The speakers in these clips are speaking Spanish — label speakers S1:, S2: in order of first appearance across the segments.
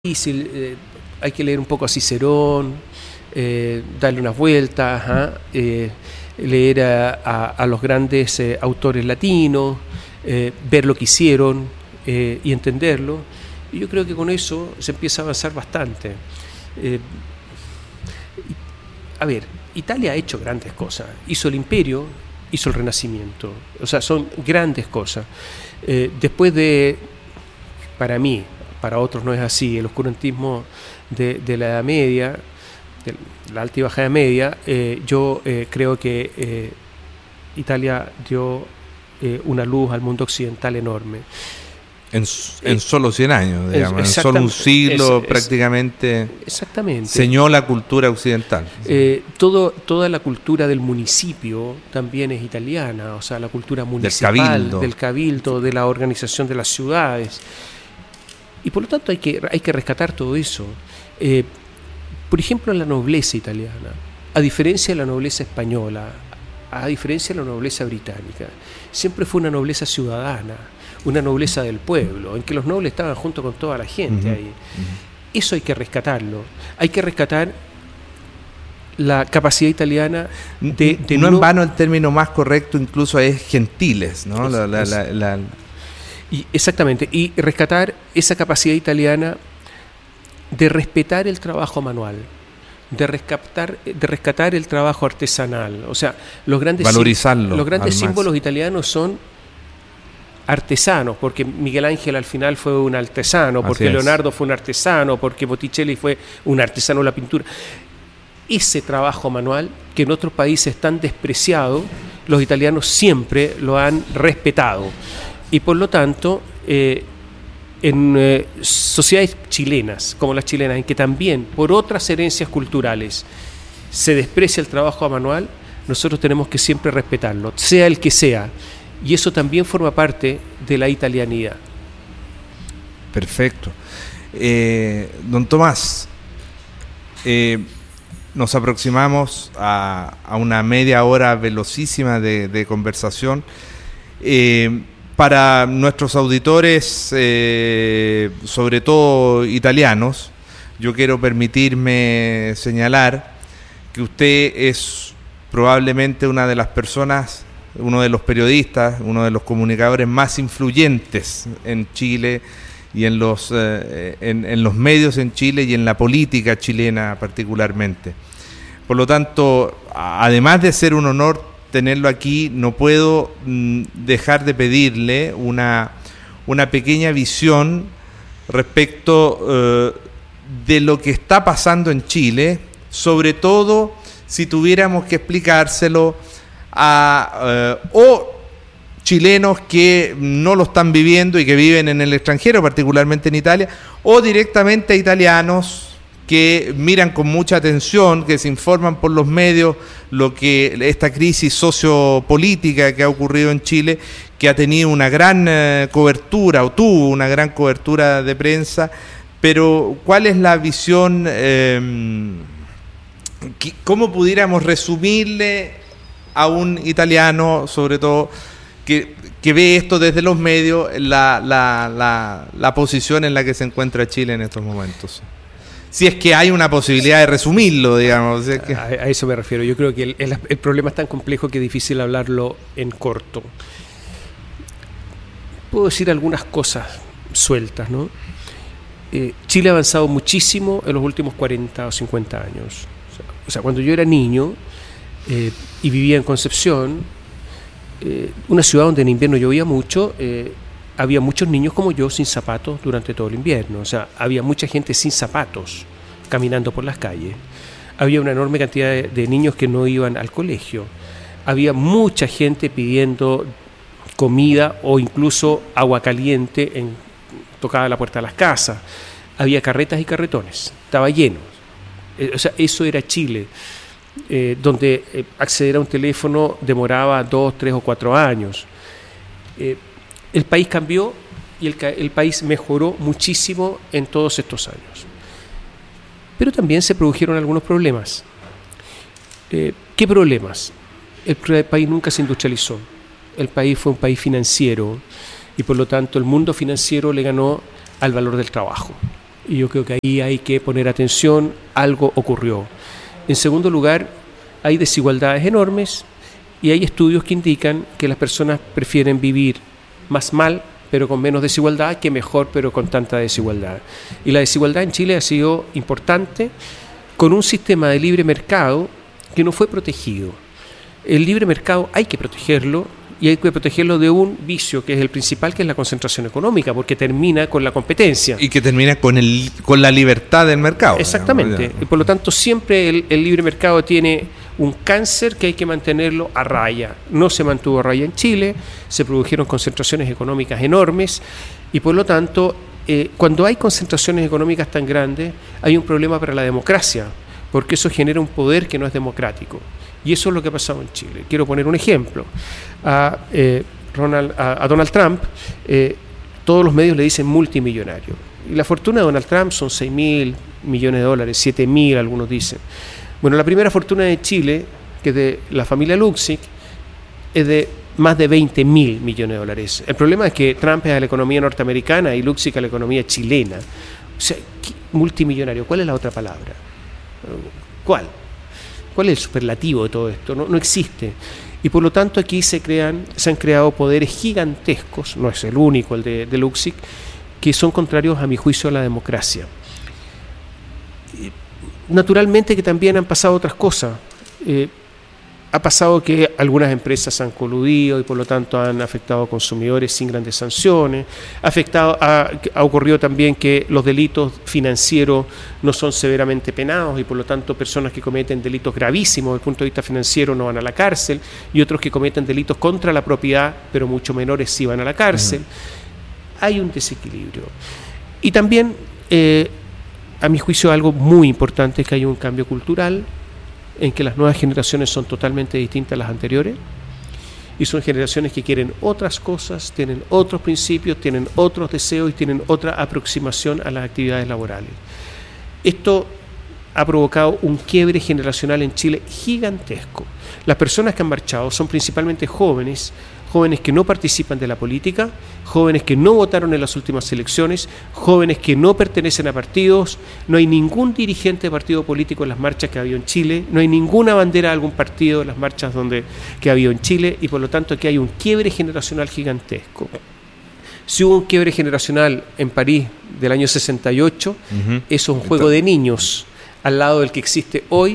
S1: difícil, hay que leer un poco a Cicerón, darle unas vueltas, leer a los grandes autores latinos, ver lo que hicieron y entenderlo. Y yo creo que con eso se empieza a avanzar bastante. A ver, Italia ha hecho grandes cosas. Hizo el imperio, hizo el Renacimiento. O sea, son grandes cosas. Después de, para mí, para otros no es así, el oscurantismo de la Edad Media, de la Alta y Baja Edad Media, yo creo que Italia dio una luz al mundo occidental enorme.
S2: En solo 100 años, digamos, en solo un siglo prácticamente.
S1: Exactamente.
S2: Enseñó la cultura occidental.
S1: Toda la cultura del municipio también es italiana, o sea, la cultura municipal, del cabildo, de la organización de las ciudades. Y por lo tanto hay que rescatar todo eso. Por ejemplo, la nobleza italiana, a diferencia de la nobleza española, a diferencia de la nobleza británica, siempre fue una nobleza ciudadana, una nobleza del pueblo, en que los nobles estaban junto con toda la gente ahí. Eso hay que rescatarlo. Hay que rescatar la capacidad italiana de
S2: no en vano el término más correcto incluso es gentiles, ¿no?
S1: Exactamente, y rescatar esa capacidad italiana de respetar el trabajo manual, de rescatar el trabajo artesanal. O sea,
S2: valorizarlo.
S1: Los grandes símbolos italianos son artesanos, porque Miguel Ángel al final fue un artesano, porque Leonardo fue un artesano, porque Botticelli fue un artesano de la pintura. Ese trabajo manual, que en otros países es tan despreciado, los italianos siempre lo han respetado. Y por lo tanto, en sociedades chilenas, como las chilenas, en que también por otras herencias culturales se desprecia el trabajo manual, nosotros tenemos que siempre respetarlo, sea el que sea. Y eso también forma parte de la italianidad.
S2: Perfecto. Don Tomás, nos aproximamos a una media hora velocísima de conversación. Para nuestros auditores, sobre todo italianos, yo quiero permitirme señalar que usted es probablemente una de las personas, uno de los periodistas, uno de los comunicadores más influyentes en Chile y en los medios en Chile y en la política chilena particularmente. Por lo tanto, además de ser un honor tenerlo aquí, no puedo dejar de pedirle una pequeña visión respecto de lo que está pasando en Chile, sobre todo si tuviéramos que explicárselo a chilenos que no lo están viviendo y que viven en el extranjero, particularmente en Italia, o directamente a italianos que miran con mucha atención, que se informan por los medios lo que esta crisis sociopolítica que ha ocurrido en Chile, que ha tenido una gran cobertura, o tuvo una gran cobertura de prensa, pero ¿cuál es la visión? ¿Cómo pudiéramos resumirle a un italiano, sobre todo, que ve esto desde los medios, la posición en la que se encuentra Chile en estos momentos? Si es que hay una posibilidad de resumirlo, digamos.
S1: A eso me refiero. Yo creo que el problema es tan complejo que es difícil hablarlo en corto. Puedo decir algunas cosas sueltas, ¿no? Chile ha avanzado muchísimo en los últimos 40 o 50 años. O sea, cuando yo era niño y vivía en Concepción, una ciudad donde en invierno llovía mucho, había muchos niños como yo sin zapatos durante todo el invierno. O sea, había mucha gente sin zapatos caminando por las calles. Había una enorme cantidad de niños que no iban al colegio. Había mucha gente pidiendo comida o incluso agua caliente tocada a la puerta de las casas. Había carretas y carretones. Estaba lleno. O sea, eso era Chile, donde acceder a un teléfono demoraba 2, 3 o 4 años. El país cambió y el país mejoró muchísimo en todos estos años. Pero también se produjeron algunos problemas. ¿Qué problemas? El país nunca se industrializó. El país fue un país financiero y por lo tanto el mundo financiero le ganó al valor del trabajo. y yo creo que ahí hay que poner atención, algo ocurrió. En segundo lugar, hay desigualdades enormes y hay estudios que indican que las personas prefieren vivir más mal, pero con menos desigualdad, que mejor, pero con tanta desigualdad. Y la desigualdad en Chile ha sido importante, con un sistema de libre mercado que no fue protegido. El libre mercado hay que protegerlo, y hay que protegerlo de un vicio que es el principal, que es la concentración económica, porque termina con la competencia.
S2: Y que termina con la libertad del mercado.
S1: Exactamente. Digamos. Y por lo tanto, siempre el libre mercado tiene un cáncer que hay que mantenerlo a raya. No se mantuvo a raya en Chile, se produjeron concentraciones económicas enormes, y por lo tanto, cuando hay concentraciones económicas tan grandes, hay un problema para la democracia, porque eso genera un poder que no es democrático. Y eso es lo que ha pasado en Chile. Quiero poner un ejemplo. A Donald Trump, todos los medios le dicen multimillonario. Y la fortuna de Donald Trump son 6.000 millones de dólares, 7.000 algunos dicen. Bueno, la primera fortuna de Chile, que es de la familia Luksic, es de más de 20.000 millones de dólares. El problema es que Trump es a la economía norteamericana y Luksic a la economía chilena. O sea, multimillonario, ¿cuál es la otra palabra? ¿Cuál es el superlativo de todo esto? No existe. Y por lo tanto aquí se han creado poderes gigantescos, no es el único, el de Luksic, que son contrarios a mi juicio a la democracia. Naturalmente que también han pasado otras cosas. Ha pasado que algunas empresas han coludido y por lo tanto han afectado a consumidores sin grandes sanciones. Ha ocurrido también que los delitos financieros no son severamente penados y por lo tanto personas que cometen delitos gravísimos desde el punto de vista financiero no van a la cárcel, y otros que cometen delitos contra la propiedad, pero mucho menores, sí van a la cárcel. Hay un desequilibrio. Y también, a mi juicio, algo muy importante es que hay un cambio cultural, en que las nuevas generaciones son totalmente distintas a las anteriores, y son generaciones que quieren otras cosas, tienen otros principios, tienen otros deseos y tienen otra aproximación a las actividades laborales. Esto ha provocado un quiebre generacional en Chile gigantesco. Las personas que han marchado son principalmente jóvenes que no participan de la política, jóvenes que no votaron en las últimas elecciones, jóvenes que no pertenecen a partidos. No hay ningún dirigente de partido político en las marchas que ha habido en Chile, no hay ninguna bandera de algún partido en las marchas que ha habido en Chile, y por lo tanto aquí hay un quiebre generacional gigantesco. Si hubo un quiebre generacional en París del año 68, eso es un juego de niños al lado del que existe hoy,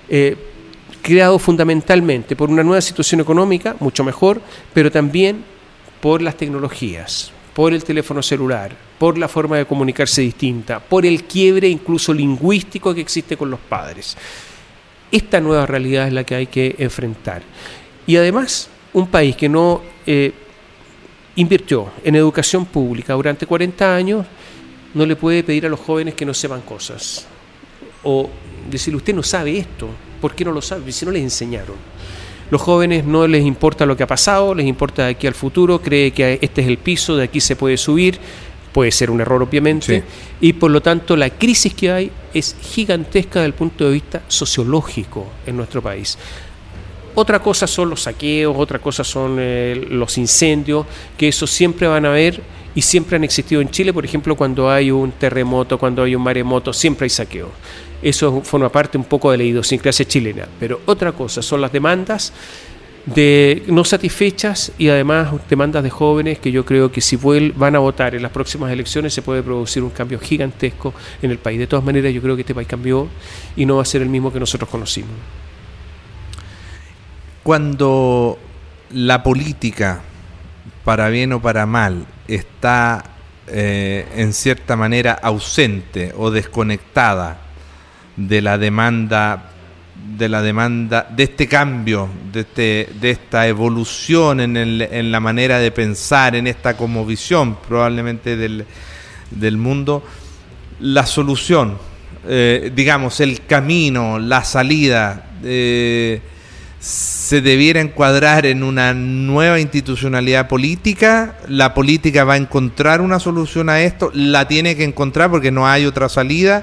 S1: creado fundamentalmente por una nueva situación económica, mucho mejor, pero también por las tecnologías, por el teléfono celular, por la forma de comunicarse distinta, por el quiebre incluso lingüístico que existe con los padres. Esta nueva realidad es la que hay que enfrentar. Y además, un país que no invirtió en educación pública durante 40 años, no le puede pedir a los jóvenes que no sepan cosas. O decirle, usted no sabe esto, ¿por qué no lo sabe? Si no les enseñaron. Los jóvenes no les importa lo que ha pasado, les importa de aquí al futuro, cree que este es el piso, de aquí se puede subir, puede ser un error obviamente, sí. Y por lo tanto la crisis que hay es gigantesca desde el punto de vista sociológico en nuestro país. Otra cosa son los saqueos, otra cosa son los incendios, que eso siempre van a haber y siempre han existido en Chile. Por ejemplo, cuando hay un terremoto, cuando hay un maremoto, siempre hay saqueos. Eso forma parte un poco de la idiosincrasia chilena. Pero otra cosa son las demandas no satisfechas y además demandas de jóvenes que yo creo que si van a votar en las próximas elecciones se puede producir un cambio gigantesco en el país. De todas maneras, yo creo que este país cambió y no va a ser el mismo que nosotros conocimos.
S2: Cuando la política, para bien o para mal, está en cierta manera ausente o desconectada de la demanda, de este cambio, de esta evolución en la manera de pensar, en esta cosmovisión probablemente del mundo, la solución, digamos, el camino, la salida, se debiera encuadrar en una nueva institucionalidad política. La política va a encontrar una solución a esto, la tiene que encontrar porque no hay otra salida,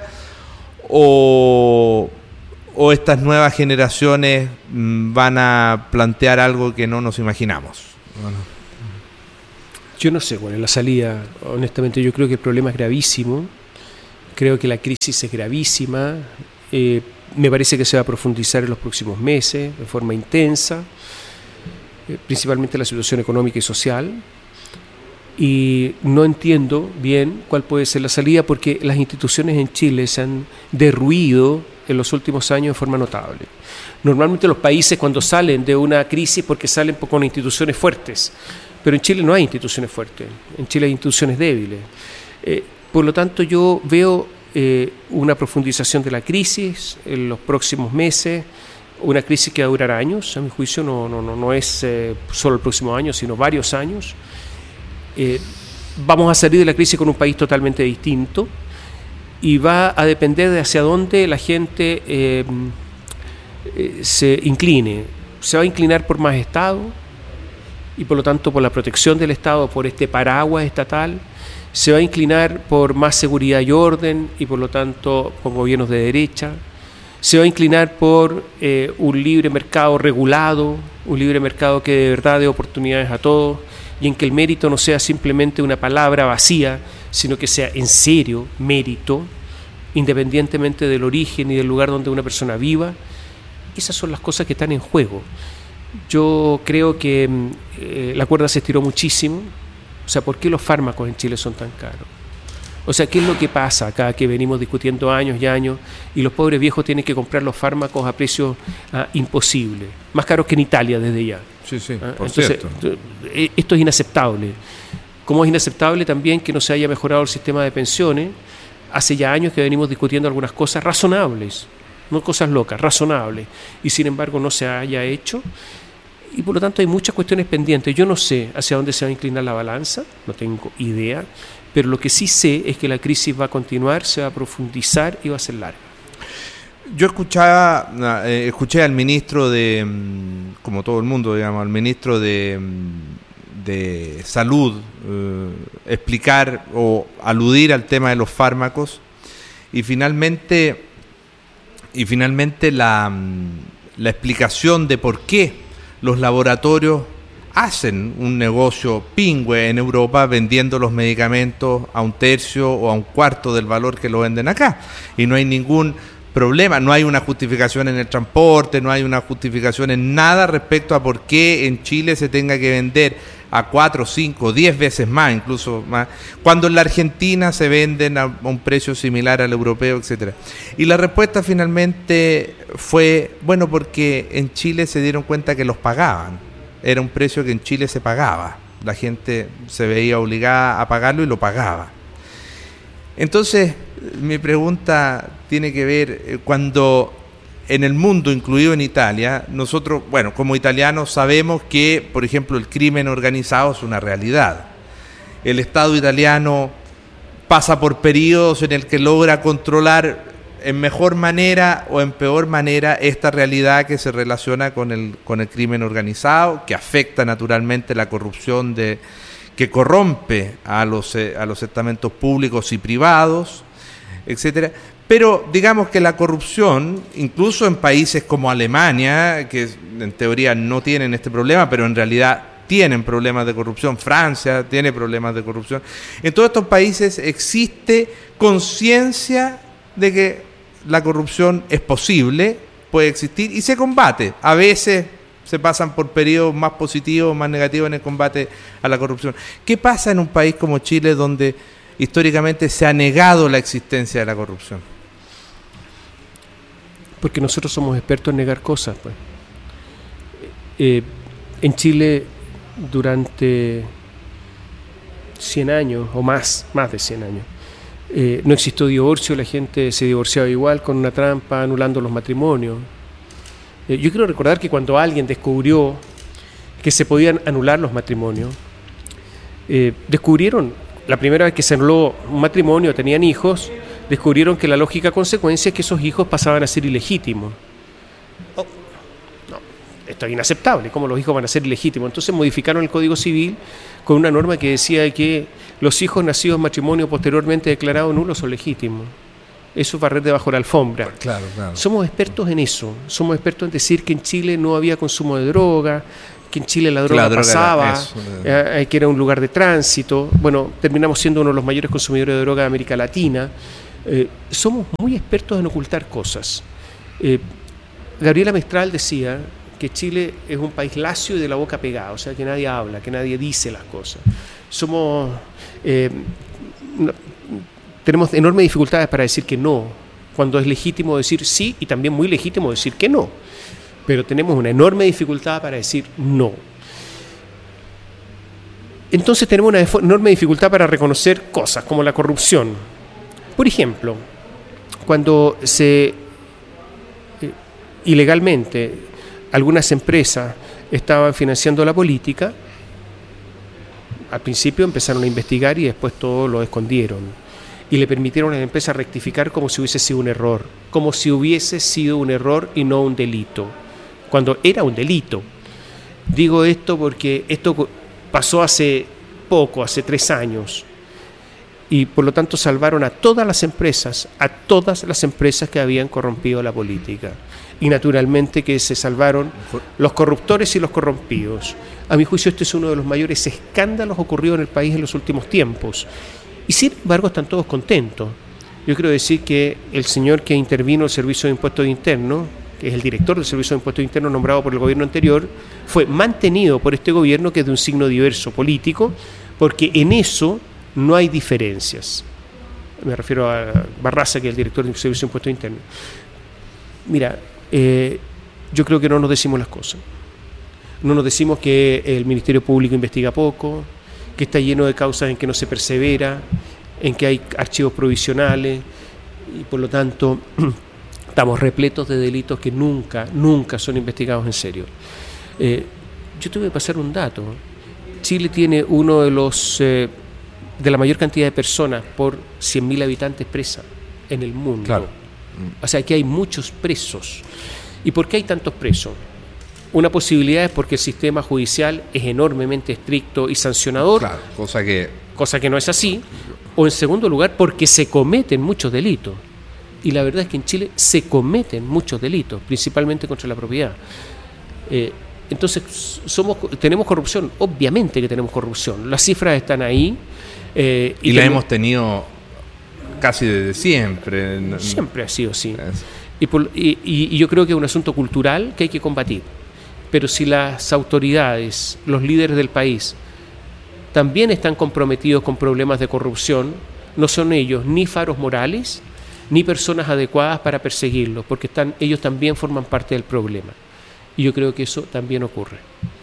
S2: o estas nuevas generaciones van a plantear algo que no nos imaginamos. Bueno.
S1: Yo no sé cuál es la salida, honestamente. Yo creo que el problema es gravísimo, Creo que la crisis es gravísima. Me parece que se va a profundizar en los próximos meses de forma intensa, principalmente la situación económica y social. Y no entiendo bien cuál puede ser la salida, porque las instituciones en Chile se han derruido en los últimos años de forma notable. Normalmente los países cuando salen de una crisis porque salen con instituciones fuertes, pero en Chile no hay instituciones fuertes, en Chile hay instituciones débiles. Por lo tanto, yo veo una profundización de la crisis en los próximos meses, una crisis que va a durar años. A mi juicio no es solo el próximo año, sino varios años. Vamos a salir de la crisis con un país totalmente distinto y va a depender de hacia dónde la gente se incline. Se va a inclinar por más Estado y por lo tanto por la protección del Estado, por este paraguas estatal. Se va a inclinar por más seguridad y orden y por lo tanto por gobiernos de derecha. Se va a inclinar por un libre mercado regulado, un libre mercado que de verdad dé oportunidades a todos y en que el mérito no sea simplemente una palabra vacía, sino que sea en serio mérito, independientemente del origen y del lugar donde una persona viva. Esas son las cosas que están en juego. Yo creo que la cuerda se estiró muchísimo. O sea, ¿por qué los fármacos en Chile son tan caros? O sea, ¿qué es lo que pasa acá que venimos discutiendo años y años y los pobres viejos tienen que comprar los fármacos a precios imposibles, más caros que en Italia desde ya?
S2: Sí, por
S1: Entonces,
S2: cierto.
S1: Esto es inaceptable. Como es inaceptable también que no se haya mejorado el sistema de pensiones. Hace ya años que venimos discutiendo algunas cosas razonables, no cosas locas, razonables, y sin embargo no se haya hecho. Y por lo tanto hay muchas cuestiones pendientes. Yo no sé hacia dónde se va a inclinar la balanza, no tengo idea, pero lo que sí sé es que la crisis va a continuar, se va a profundizar y va a ser larga.
S2: Yo escuché al ministro de, como todo el mundo, digamos, al ministro de Salud explicar o aludir al tema de los fármacos y finalmente la explicación de por qué los laboratorios hacen un negocio pingüe en Europa vendiendo los medicamentos a 1/3 o a 1/4 del valor que lo venden acá. Y no hay ningún problema, no hay una justificación en el transporte, no hay una justificación en nada respecto a por qué en Chile se tenga que vender a 4, 5, 10 veces más, incluso más, cuando en la Argentina se venden a un precio similar al europeo, etcétera. Y la respuesta finalmente fue, bueno, porque en Chile se dieron cuenta que los pagaban. Era un precio que en Chile se pagaba. La gente se veía obligada a pagarlo y lo pagaba. Entonces, mi pregunta tiene que ver cuando en el mundo, incluido en Italia, nosotros, bueno, como italianos sabemos que, por ejemplo, el crimen organizado es una realidad. El Estado italiano pasa por periodos en el que logra controlar en mejor manera o en peor manera esta realidad que se relaciona con el crimen organizado, que afecta naturalmente la corrupción que corrompe a los estamentos públicos y privados, etcétera. Pero digamos que la corrupción, incluso en países como Alemania, que en teoría no tienen este problema, pero en realidad tienen problemas de corrupción, Francia tiene problemas de corrupción, en todos estos países existe conciencia de que la corrupción es posible, puede existir y se combate. A veces se pasan por periodos más positivos, más negativos en el combate a la corrupción. ¿Qué pasa en un país como Chile donde históricamente se ha negado la existencia de la corrupción?
S1: Porque nosotros somos expertos en negar cosas, pues. En Chile durante 100 años o más de 100 años no existió divorcio, la gente se divorciaba igual con una trampa, anulando los matrimonios. Yo quiero recordar que cuando alguien descubrió que se podían anular los matrimonios, descubrieron, la primera vez que se anuló un matrimonio, tenían hijos, descubrieron que la lógica consecuencia es que esos hijos pasaban a ser ilegítimos. No, esto es inaceptable, ¿cómo los hijos van a ser ilegítimos? Entonces modificaron el Código Civil con una norma que decía que los hijos nacidos en matrimonio posteriormente declarados nulos son legítimos. Eso es barrer debajo de la alfombra.
S2: Claro.
S1: Somos expertos en eso. Somos expertos en decir que en Chile no había consumo de droga, que en Chile la droga pasaba, que era un lugar de tránsito. Bueno, terminamos siendo uno de los mayores consumidores de droga de América Latina. somos muy expertos en ocultar cosas. Gabriela Mistral decía que Chile es un país lacio y de la boca pegada, o sea, que nadie habla, que nadie dice las cosas. Tenemos enormes dificultades para decir que no, cuando es legítimo decir sí y también muy legítimo decir que no, pero tenemos una enorme dificultad para decir no. Entonces tenemos una enorme dificultad para reconocer cosas como la corrupción. Por ejemplo, cuando ilegalmente algunas empresas estaban financiando la política, al principio empezaron a investigar y después todo lo escondieron. Y le permitieron a las empresas rectificar como si hubiese sido un error. Como si hubiese sido un error y no un delito. Cuando era un delito. Digo esto porque esto pasó hace poco, hace 3 años. Y por lo tanto salvaron a todas las empresas que habían corrompido la política. Y naturalmente que se salvaron los corruptores y los corrompidos. A mi juicio este es uno de los mayores escándalos ocurridos en el país en los últimos tiempos. Y sin embargo están todos contentos. Yo quiero decir que el señor que intervino en el Servicio de Impuestos Internos, que es el director del Servicio de Impuestos Internos nombrado por el gobierno anterior, fue mantenido por este gobierno, que es de un signo diverso político, porque en eso no hay diferencias. Me refiero a Barraza, que es el director del Servicio de Impuestos Internos. Mira, yo creo que no nos decimos las cosas. No nos decimos que el Ministerio Público investiga poco, que está lleno de causas en que no se persevera, en que hay archivos provisionales y por lo tanto estamos repletos de delitos que nunca son investigados en serio. Yo te voy a pasar un dato. Chile tiene uno de la mayor cantidad de personas por 100.000 habitantes presas en el mundo.
S2: Claro.
S1: O sea, que hay muchos presos. ¿Y por qué hay tantos presos? Una posibilidad es porque el sistema judicial es enormemente estricto y sancionador,
S2: claro, cosa que
S1: no es así. O en segundo lugar, porque se cometen muchos delitos. Y la verdad es que en Chile se cometen muchos delitos, principalmente contra la propiedad. Entonces, tenemos corrupción, obviamente que tenemos corrupción. Las cifras están ahí.
S2: Y la hemos tenido casi desde siempre.
S1: Siempre ha sido así. Y yo creo que es un asunto cultural que hay que combatir. Pero si las autoridades, los líderes del país, también están comprometidos con problemas de corrupción, no son ellos ni faros morales, ni personas adecuadas para perseguirlos, porque ellos también forman parte del problema. Y yo creo que eso también ocurre.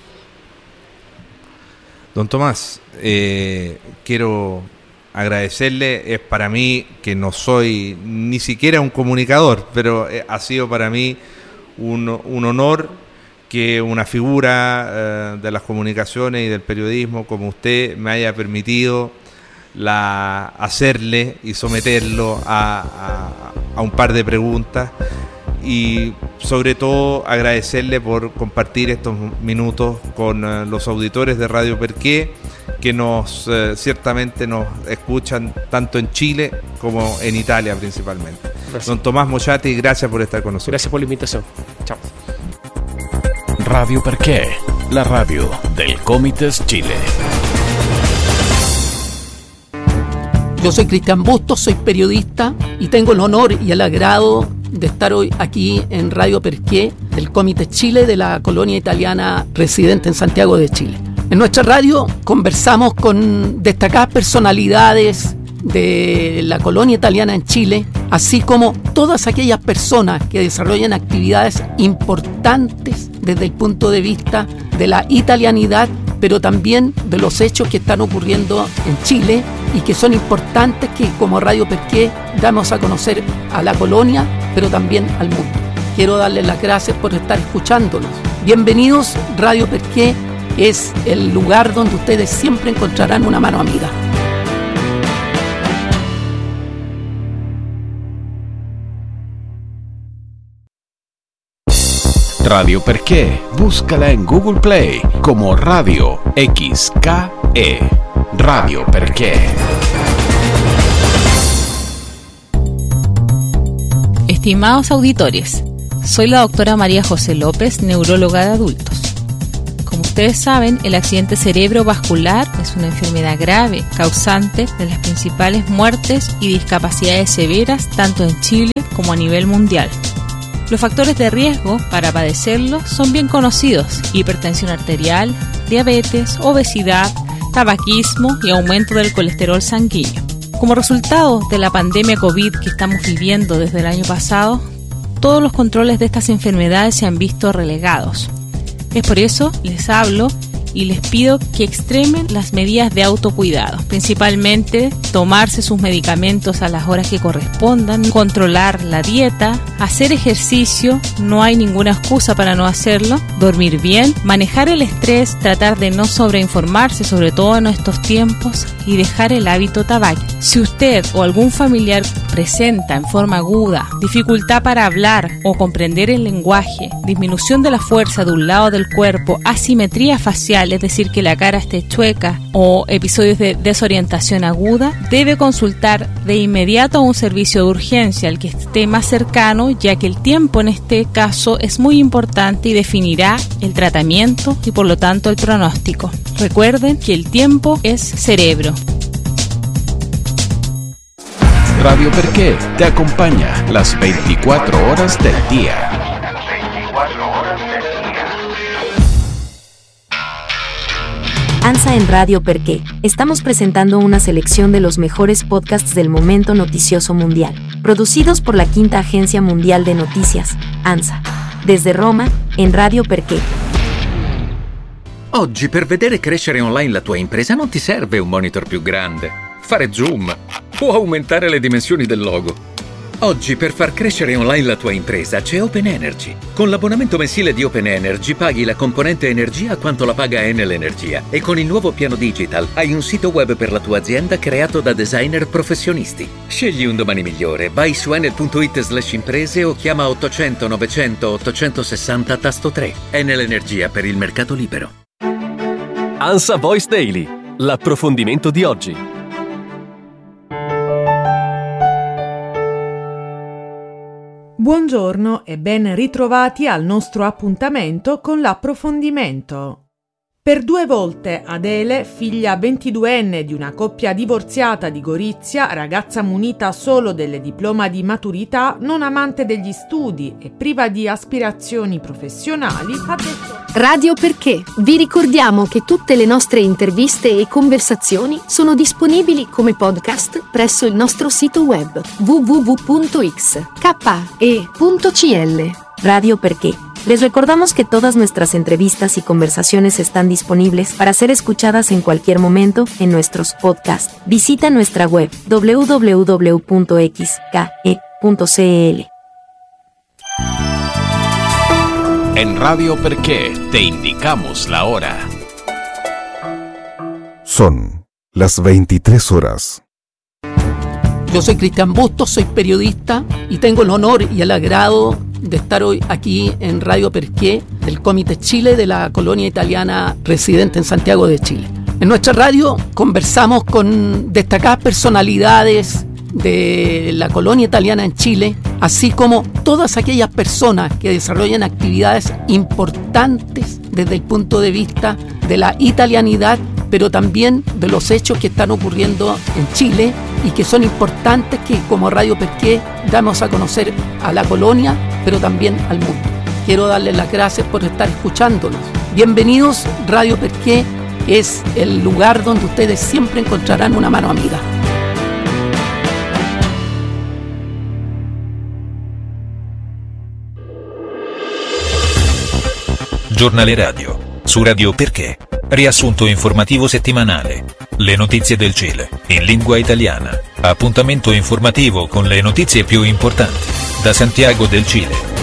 S2: Don Tomás, quiero agradecerle. Es para mí, que no soy ni siquiera un comunicador, pero ha sido para mí un honor que una figura de las comunicaciones y del periodismo como usted me haya permitido hacerle y someterlo a un par de preguntas, y sobre todo agradecerle por compartir estos minutos con los auditores de Radio Perqué, que ciertamente nos escuchan tanto en Chile como en Italia principalmente. Gracias. Don Tomás Moyati, gracias por estar con nosotros.
S1: Gracias por la invitación. Chao.
S3: Radio Perqué, la radio del Comites Chile.
S4: Yo soy Cristian Bustos, soy periodista y tengo el honor y el agrado de estar hoy aquí en Radio Perqué del Comites Chile de la colonia italiana residente en Santiago de Chile. En nuestra radio conversamos con destacadas personalidades de la colonia italiana en Chile, así como todas aquellas personas que desarrollan actividades importantes desde el punto de vista de la italianidad, pero también de los hechos que están ocurriendo en Chile y que son importantes, que como Radio Perqué damos a conocer a la colonia, pero también al mundo. Quiero darles las gracias por estar escuchándonos. Bienvenidos. Radio Perqué es el lugar donde ustedes siempre encontrarán una mano amiga.
S3: Radio Perqué, búscala en Google Play como Radio XKE. Radio Perqué.
S5: Estimados auditores, soy la doctora María José López, neuróloga de adultos. Como ustedes saben, el accidente cerebrovascular es una enfermedad grave, causante de las principales muertes y discapacidades severas tanto en Chile como a nivel mundial. Los factores de riesgo para padecerlo son bien conocidos: hipertensión arterial, diabetes, obesidad, tabaquismo y aumento del colesterol sanguíneo. Como resultado de la pandemia COVID que estamos viviendo desde el año pasado, todos los controles de estas enfermedades se han visto relegados. Es por eso les hablo y les pido que extremen las medidas de autocuidado, principalmente tomarse sus medicamentos a las horas que correspondan, controlar la dieta, hacer ejercicio, no hay ninguna excusa para no hacerlo, dormir bien, manejar el estrés, tratar de no sobreinformarse, sobre todo en estos tiempos, y dejar el hábito tabáquico. Si usted o algún familiar presenta en forma aguda dificultad para hablar o comprender el lenguaje, disminución de la fuerza de un lado del cuerpo, asimetría facial, es decir, que la cara esté chueca, o episodios de desorientación aguda, debe consultar de inmediato a un servicio de urgencia, al que esté más cercano, ya que el tiempo en este caso es muy importante y definirá el tratamiento y por lo tanto el pronóstico. Recuerden que el tiempo es cerebro.
S3: Radio Perché te acompaña las 24 horas del día.
S6: ANSA en Radio Perché. Estamos presentando una selección de los mejores podcasts del momento noticioso mundial, producidos por la quinta agencia mundial de noticias, ANSA. Desde Roma, en Radio Perché.
S7: Oggi per vedere crescere online la tua impresa non ti serve un monitor più grande, fare zoom o aumentare le dimensioni del logo. Oggi per far crescere online la tua impresa c'è Open Energy. Con l'abbonamento mensile di Open Energy paghi la componente energia quanto la paga Enel Energia e con il nuovo piano digital hai un sito web per la tua azienda creato da designer professionisti. Scegli un domani migliore, vai su enel.it/imprese o chiama 800 900 860 tasto 3. Enel Energia per il mercato libero.
S8: ANSA Voice Daily, l'approfondimento di oggi.
S9: Buongiorno e ben ritrovati al nostro appuntamento con l'approfondimento. Per 2 volte Adele, figlia 22enne di una coppia divorziata di Gorizia, ragazza munita solo del diploma di maturità, non amante degli studi e priva di aspirazioni professionali, ha detto:
S10: Radio Perché. Vi ricordiamo che tutte le nostre interviste e conversazioni sono disponibili come podcast presso il nostro sito web www.xke.cl.
S6: Radio Perché. Les recordamos que todas nuestras entrevistas y conversaciones están disponibles para ser escuchadas en cualquier momento en nuestros podcasts. Visita nuestra web www.xke.cl.
S3: En Radio Perché te indicamos la hora.
S11: Son las 23 horas.
S4: Yo soy Cristian Bustos, soy periodista y tengo el honor y el agrado de estar hoy aquí en Radio Perché del Comité Chile de la colonia italiana residente en Santiago de Chile. En nuestra radio conversamos con destacadas personalidades de la colonia italiana en Chile, así como todas aquellas personas que desarrollan actividades importantes desde el punto de vista de la italianidad, pero también de los hechos que están ocurriendo en Chile y que son importantes, que como Radio Perché damos a conocer a la colonia, pero también al mundo. Quiero darles las gracias por estar escuchándonos. Bienvenidos. Radio Perché es el lugar donde ustedes siempre encontrarán una mano amiga.
S12: Giornale radio. Su Radio Perché. Riassunto informativo settimanale. Le notizie del Cile, in lingua italiana. Appuntamento informativo con le notizie più importanti. Da Santiago del Cile.